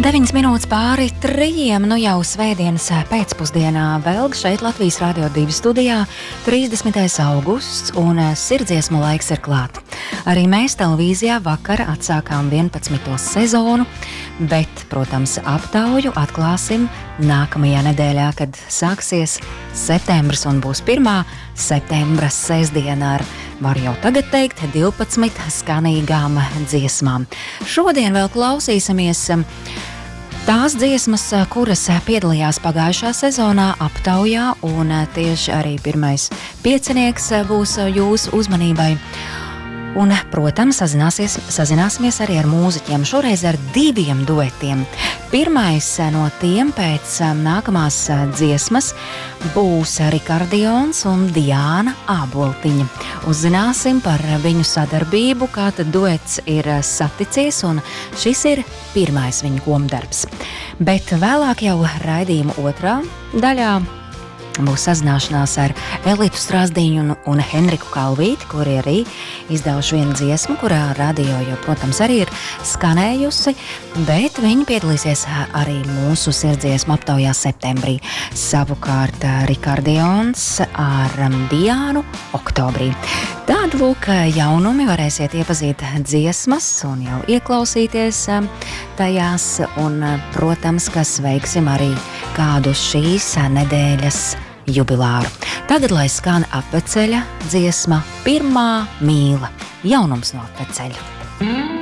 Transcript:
9 minūtes pāri 3, nu jau svētdienas pēcpusdienā vēl šeit Latvijas Radio 2 studijā 30. augusts un sirdziesmu laiks ir klāt. Arī mēs televīzijā vakar atsākām 11. sezonu, bet, protams, aptauju atklāsim nākamajā nedēļā, kad sāksies septembris un būs 1. septembra sestdiena ar, var jau tagad teikt, 12 skanīgām dziesmām. Šodien vēl klausīsimies tās dziesmas, kuras piedalījās pagājušā sezonā aptaujā, un tieši arī pirmais piecinieks būs jūsu uzmanībai. Un, protams, sazināsimies arī ar mūziķiem, šoreiz ar 2 duetiem. Pirmais no tiem pēc nākamās dziesmas būs Rikardions un Diāna Āboltiņa. Uzzināsim par viņu sadarbību, kā tad duets ir saticies, un šis ir pirmais viņu komdarbs. Bet vēlāk jau raidījuma otrā daļā būs sazināšanās ar Elitu Strasdiņu un Henriku Kalvīti, kuri arī izdevuši vienu dziesmu, kurā radio jau, protams, arī ir skanējusi, bet viņi piedalīsies arī mūsu sirdziesmu aptaujā septembrī. Savukārt Rikardions ar Diānu oktobrī. Tādu lūk jaunumi, varēsiet iepazīt dziesmas un jau ieklausīties tajās, un, protams, ka sveiksim arī kādu šīs nedēļas jubilāru. Tagad, lai skan Apveceļa dziesma Pirmā mīla, jaunums no Apveceļa.